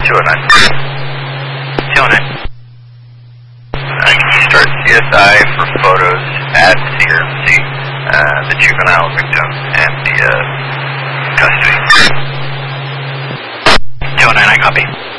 209. 209. Can you start CSI for photos at CRMC, the juvenile victim and the custody? 209, I copy.